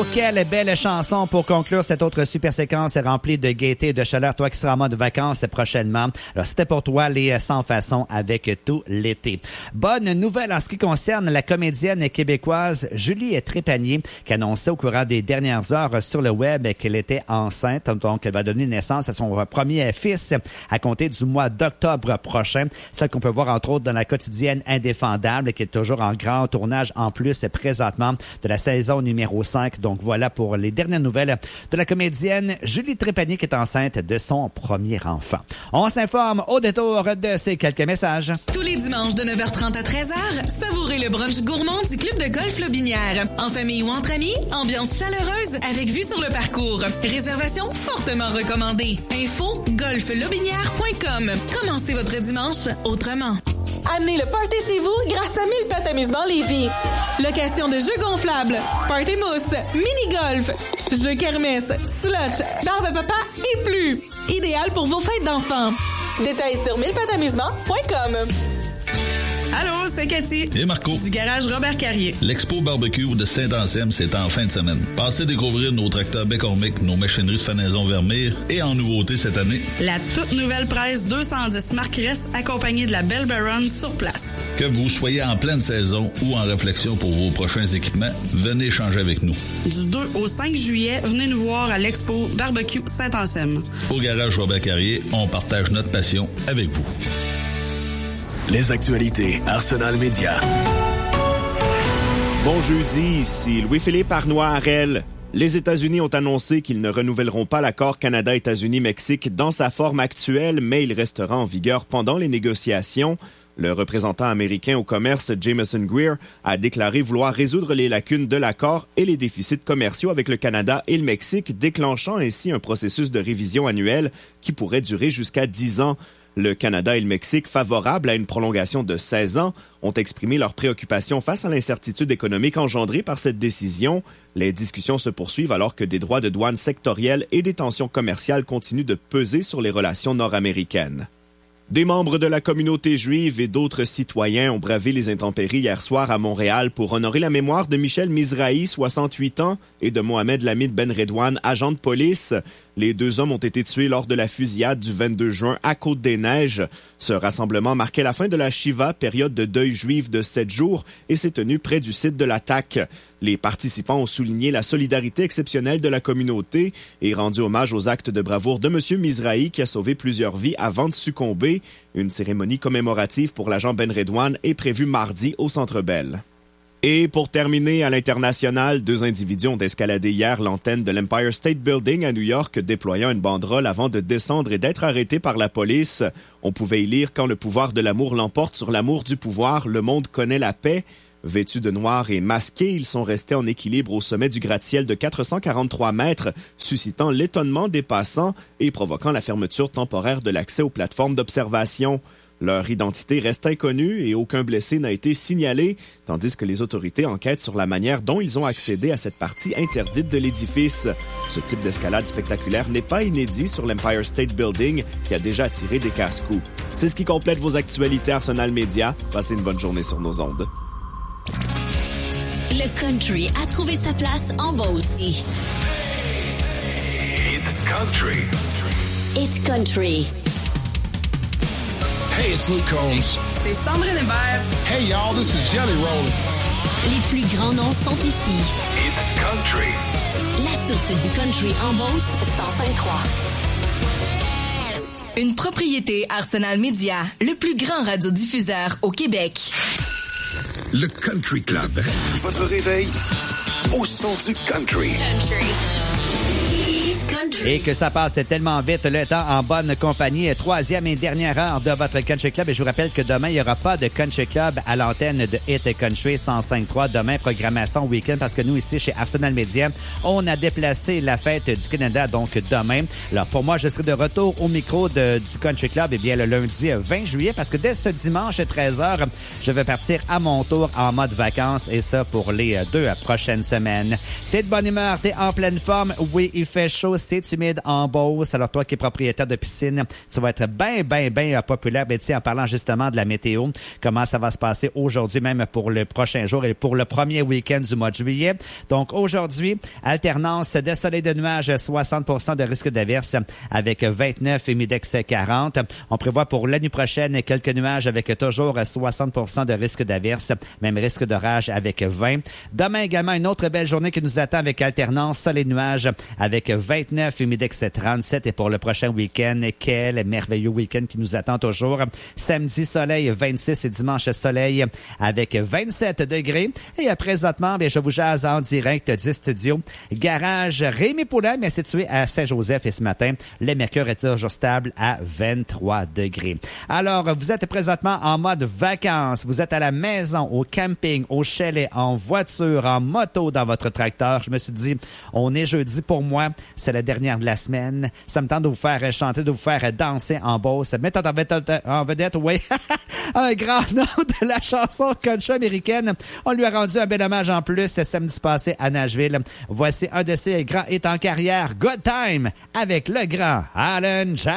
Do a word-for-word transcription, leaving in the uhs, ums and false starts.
Oh, quelle belle chanson pour conclure cette autre super séquence remplie de gaieté et de chaleur. Toi qui seras en mode vacances prochainement. Alors, c'était pour toi les Sans Façon avec tout l'été. Bonne nouvelle en ce qui concerne la comédienne québécoise Julie Trépanier qui annonçait au courant des dernières heures sur le web qu'elle était enceinte. Donc, elle va donner naissance à son premier fils à compter du mois d'octobre prochain. Celle qu'on peut voir entre autres dans la quotidienne Indéfendable qui est toujours en grand tournage en plus présentement de la saison numéro cinq. Donc voilà pour les dernières nouvelles de la comédienne Julie Trépanier qui est enceinte de son premier enfant. On s'informe au détour de ces quelques messages. Tous les dimanches de neuf heures trente à treize heures, savourez le brunch gourmand du Club de golf Lobinière. En famille ou entre amis, ambiance chaleureuse avec vue sur le parcours. Réservation fortement recommandée. Info golf lobinière point com. Commencez votre dimanche autrement. Amenez le party chez vous grâce à mille pattes amusement Lévis. Location de jeux gonflables, party mousse, mini-golf, jeux kermesse, slush, barbe à papa et plus. Idéal pour vos fêtes d'enfants. Détails sur mille pattes amusement point com. Allô, c'est Cathy. Et Marco. Du garage Robert Carrier. L'Expo Barbecue de Saint-Anselme, c'est en fin de semaine. Passez découvrir nos tracteurs McCormick, nos machineries de fenaison Vermeer et en nouveauté cette année, la toute nouvelle presse deux cent dix Mark Ress accompagnée de la Bell Baron sur place. Que vous soyez en pleine saison ou en réflexion pour vos prochains équipements, venez échanger avec nous. Du deux au cinq juillet, venez nous voir à l'Expo Barbecue Saint-Anselme. Au garage Robert Carrier, on partage notre passion avec vous. Les actualités Arsenal Média. Bon jeudi, ici Louis-Philippe Arnois-Harel. Les États-Unis ont annoncé qu'ils ne renouvelleront pas l'accord Canada-États-Unis-Mexique dans sa forme actuelle, mais il restera en vigueur pendant les négociations. Le représentant américain au commerce, Jameson Greer, a déclaré vouloir résoudre les lacunes de l'accord et les déficits commerciaux avec le Canada et le Mexique, déclenchant ainsi un processus de révision annuelle qui pourrait durer jusqu'à dix ans. Le Canada et le Mexique, favorables à une prolongation de seize ans, ont exprimé leurs préoccupations face à l'incertitude économique engendrée par cette décision. Les discussions se poursuivent alors que des droits de douane sectoriels et des tensions commerciales continuent de peser sur les relations nord-américaines. Des membres de la communauté juive et d'autres citoyens ont bravé les intempéries hier soir à Montréal pour honorer la mémoire de Michel Mizrahi, soixante-huit ans, et de Mohamed Lamid Ben Redouane, agent de police. Les deux hommes ont été tués lors de la fusillade du vingt-deux juin à Côte-des-Neiges. Ce rassemblement marquait la fin de la Shiva, période de deuil juif de sept jours, et s'est tenu près du site de l'attaque. Les participants ont souligné la solidarité exceptionnelle de la communauté et rendu hommage aux actes de bravoure de M. Mizrahi qui a sauvé plusieurs vies avant de succomber. Une cérémonie commémorative pour l'agent Ben Redouane est prévue mardi au Centre Bell. Et pour terminer, à l'international, deux individus ont escaladé hier l'antenne de l'Empire State Building à New York, déployant une banderole avant de descendre et d'être arrêtés par la police. On pouvait y lire « Quand le pouvoir de l'amour l'emporte sur l'amour du pouvoir, le monde connaît la paix ». Vêtus de noir et masqués, ils sont restés en équilibre au sommet du gratte-ciel de quatre cent quarante-trois mètres, suscitant l'étonnement des passants et provoquant la fermeture temporaire de l'accès aux plateformes d'observation. Leur identité reste inconnue et aucun blessé n'a été signalé, tandis que les autorités enquêtent sur la manière dont ils ont accédé à cette partie interdite de l'édifice. Ce type d'escalade spectaculaire n'est pas inédit sur l'Empire State Building, qui a déjà attiré des casse-coups. C'est ce qui complète vos actualités Arsenal Média. Passez une bonne journée sur nos ondes. Le country a trouvé sa place en bas aussi. Hit Country. Hit Country. Hey, it's Luke Combs. C'est Sandrine Hébert. Hey, y'all, this is Jelly Roll. Les plus grands noms sont ici. Hit Country. La source du country en Beauce, cent cinq trois. Une propriété Arsenal Média, le plus grand radiodiffuseur au Québec. Le Country Club. Votre réveil au son du country. Country. Et que ça passe tellement vite, le temps en bonne compagnie. Troisième et dernière heure de votre Country Club. Et je vous rappelle que demain, il n'y aura pas de Country Club à l'antenne de Hit Country cent cinq trois. Demain, programmation week-end, parce que nous, ici, chez Arsenal Media, on a déplacé la fête du Canada, donc demain. Alors, pour moi, je serai de retour au micro de, du Country Club, eh bien, le lundi vingt juillet, parce que dès ce dimanche, treize heures, je vais partir à mon tour en mode vacances, et ça pour les deux prochaines semaines. T'es de bonne humeur, t'es en pleine forme. Oui, il fait chaud. chaud, c'est humide en Beauce. Alors, toi qui es propriétaire de piscine, tu vas être bien, bien, bien populaire. Ben, tiens, en parlant justement de la météo, comment ça va se passer aujourd'hui, même pour le prochain jour et pour le premier week-end du mois de juillet. Donc, aujourd'hui, alternance de soleil de nuages, soixante pour cent de risque d'averse avec vingt-neuf et Midex quarante. On prévoit pour la nuit prochaine quelques nuages avec toujours soixante pour cent de risque d'averse, même risque d'orage avec vingt. Demain également, une autre belle journée qui nous attend avec alternance soleil de nuages avec vingt-neuf et Midex trente-sept. Et pour le prochain week-end, quel merveilleux week-end qui nous attend toujours. Samedi, soleil, vingt-six et dimanche, soleil avec vingt-sept degrés. Et présentement, bien, je vous jase en direct du studio Garage Rémi Poulain, mais situé à Saint-Joseph. Et ce matin, le mercure est toujours stable à vingt-trois degrés. Alors, vous êtes présentement en mode vacances. Vous êtes à la maison, au camping, au chalet, en voiture, en moto, dans votre tracteur. Je me suis dit, on est jeudi pour moi. C'est la dernière de la semaine. Ça me tente de vous faire chanter, de vous faire danser en Beauce. Mettant en vedette, en vedette, oui, un grand nom de la chanson country américaine. On lui a rendu un bel hommage en plus samedi passé à Nashville. Voici un de ses grands hits en carrière, Good Time, avec le grand Alan Jackson.